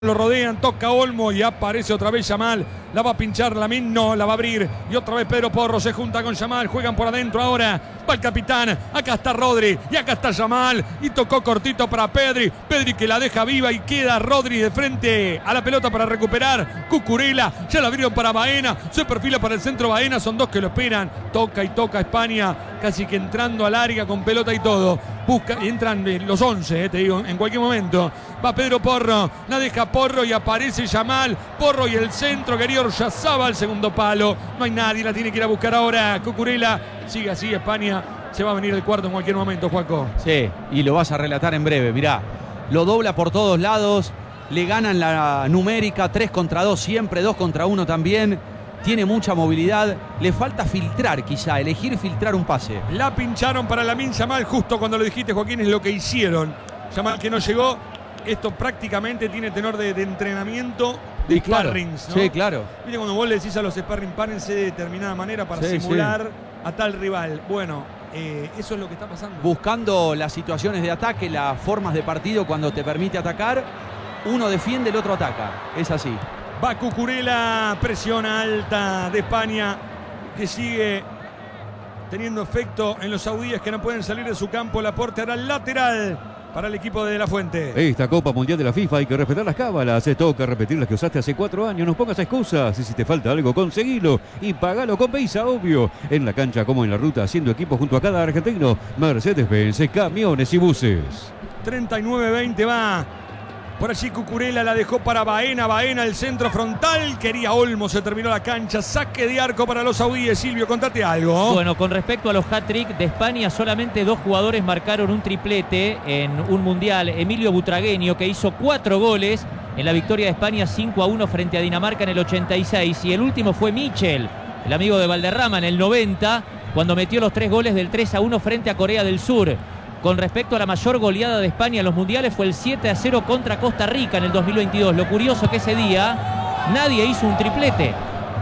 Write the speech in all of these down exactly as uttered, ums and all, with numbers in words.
Lo rodean, toca Olmo y aparece otra vez Yamal. La va a pinchar Lamine, no, la va a abrir. Y otra vez Pedro Porro se junta con Yamal. Juegan por adentro ahora. Va el capitán. Acá está Rodri. Y acá está Yamal. Y tocó cortito para Pedri. Pedri que la deja viva y queda Rodri de frente a la pelota para recuperar. Cucurella. Ya la abrieron para Baena. Se perfila para el centro Baena. Son dos que lo esperan. Toca y toca España. Casi que entrando al área con pelota y todo. Busca, entran los once, eh, te digo, en cualquier momento. Va Pedro Porro, la deja Porro y aparece Yamal. Porro y el centro, querido Oyarzabal al segundo palo. No hay nadie, la tiene que ir a buscar ahora Cucurella. Sigue así España, se va a venir el cuarto en cualquier momento, Juaco. Sí, y lo vas a relatar en breve, mirá. Lo dobla por todos lados, le ganan la numérica, tres contra dos siempre, dos contra uno también. Tiene mucha movilidad, le falta filtrar quizá, elegir filtrar un pase. La pincharon para Lamine Yamal, justo cuando lo dijiste, Joaquín, es lo que hicieron. Yamal que no llegó, esto prácticamente tiene tenor de, de entrenamiento, de sí, claro. sparrings, ¿no? Sí, claro. Viste cuando vos le decís a los sparring partners de determinada manera para sí, simular sí. a tal rival. Bueno, eh, eso es lo que está pasando. Buscando las situaciones de ataque, las formas de partido cuando te permite atacar. Uno defiende, el otro ataca, es así. Va Cucurella, presión alta de España que sigue teniendo efecto en los saudíes que no pueden salir de su campo. Laporte hará el lateral para el equipo de De La Fuente. Esta Copa Mundial de la FIFA hay que respetar las cábalas. Se toca repetir las que usaste hace cuatro años. No pongas excusas. Y si te falta algo, conseguilo y pagalo con Beisa, obvio. En la cancha como en la ruta, haciendo equipo junto a cada argentino. Mercedes-Benz, camiones y buses. treinta y nueve veinte va. Por allí Cucurella la dejó para Baena. Baena el centro frontal. Quería Olmo, se terminó la cancha. Saque de arco para los saudíes. Silvio, contate algo. Bueno, con respecto a los hat-trick de España, solamente dos jugadores marcaron un triplete en un mundial. Emilio Butragueño, que hizo cuatro goles en la victoria de España cinco a uno frente a Dinamarca en el ochenta y seis. Y el último fue Michel, el amigo de Valderrama, en el noventa, cuando metió los tres goles del tres a uno frente a Corea del Sur. Con respecto a la mayor goleada de España en los mundiales fue el siete a cero contra Costa Rica en el dos mil veintidós. Lo curioso que ese día nadie hizo un triplete.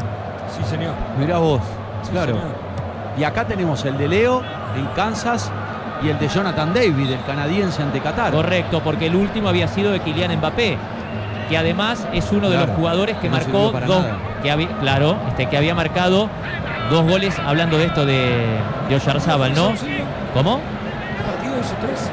Sí, señor. Mirá vos, Sí, claro. señor. Y acá tenemos el de Leo en Kansas y el de Jonathan David, el canadiense ante Qatar. Correcto, porque el último había sido de Kylian Mbappé, que además es uno de Claro, los jugadores que no marcó sirvió para dos, nada. que había, claro, este, que había marcado dos goles, hablando de esto de, de Oyarzabal, ¿no? ¿Cómo? ¿Partido hizo tres?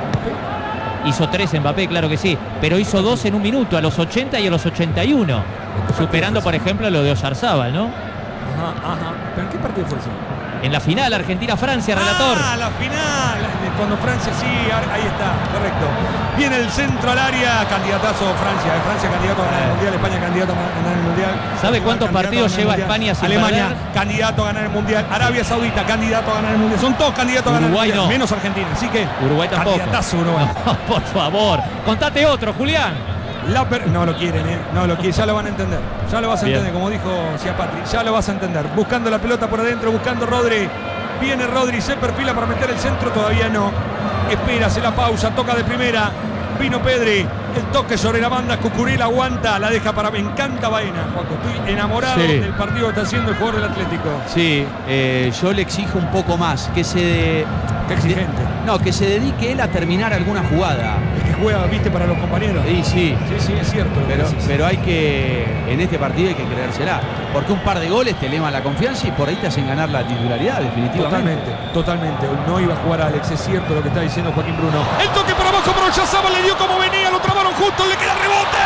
Hizo tres Mbappé, claro que sí, pero hizo dos en un minuto, a los ochenta y a los ochenta y uno, superando, por ejemplo, lo de Oyarzabal, ¿no? Ajá, ajá. ¿Pero en qué partido fue eso? En la final, Argentina-Francia, relator. Ah, la final. Cuando Francia, sí, ahí está, correcto. Viene el centro al área, candidatazo Francia. eh, Francia candidato a ganar el Mundial, España candidato a ganar el Mundial. ¿Sabe cuántos Candidato a partidos ganar el lleva Mundial. España sin Alemania, perder? candidato a ganar el Mundial. Arabia Saudita, candidato a ganar el Mundial. Son todos candidatos a ganar Uruguay el Mundial, no. menos Argentina. Así que, Uruguay tampoco. candidatazo Uruguay. No, por favor, contate otro, Julián. La per- no lo quieren, ¿eh? No lo quieren, ya lo van a entender. Ya lo vas a Bien. entender, como dijo Ciapatri. Ya lo vas a entender. Buscando la pelota por adentro, buscando Rodri. Viene Rodri, se perfila para meter el centro, todavía no. Espera, se la pausa, toca de primera. Vino Pedri, el toque sobre la banda, Cucurella aguanta, la deja para... Me encanta Baena, Juaco. Estoy enamorado Sí. del partido que está haciendo el jugador del Atlético. Sí, eh, yo le exijo un poco más, que se... Qué exigente. No, que se dedique él a terminar alguna jugada. Es que juega, viste, para los compañeros. Sí, sí, Sí, sí, es cierto. lo que pero, decís. pero hay que, en este partido hay que creérsela, porque un par de goles te elevan la confianza y por ahí te hacen ganar la titularidad, definitivamente. Totalmente, totalmente. No iba a jugar Alex, es cierto lo que está diciendo Joaquín Bruno. El toque para abajo para Oyarzabal, le dio como venía, lo trabaron justo, le queda rebote.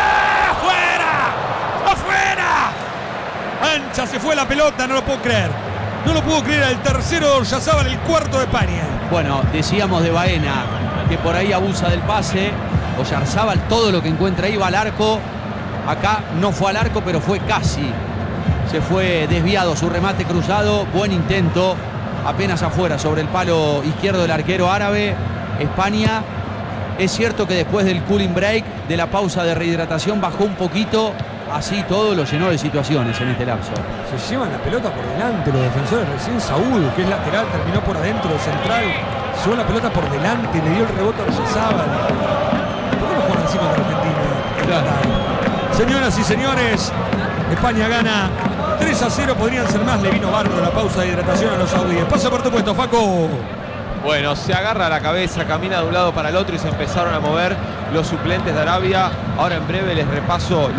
¡Afuera! ¡Afuera! Ancha, se fue la pelota, no lo puedo creer. No lo puedo creer, el tercero de Oyarzabal, el cuarto de España. Bueno, decíamos de Baena, que por ahí abusa del pase. Oyarzabal, todo lo que encuentra ahí va al arco. Acá no fue al arco, pero fue casi. Se fue desviado su remate cruzado. Buen intento. Apenas afuera, sobre el palo izquierdo del arquero árabe. España, es cierto que después del cooling break, de la pausa de rehidratación, bajó un poquito. Así todo lo llenó de situaciones en este lapso. Se llevan la pelota por delante los defensores. Recién Saúl, que es lateral, terminó por adentro de central. Llevó la pelota por delante, le dio el rebote a Oyarzabal. ¿Por qué no juegan así contra Argentina? Claro. Señoras y señores, España gana tres a cero. Podrían ser más. Le vino bárbaro la pausa de hidratación a los saudíes. Pasa por tu puesto, Faco. Bueno, se agarra la cabeza, camina de un lado para el otro y se empezaron a mover los suplentes de Arabia. Ahora en breve les repaso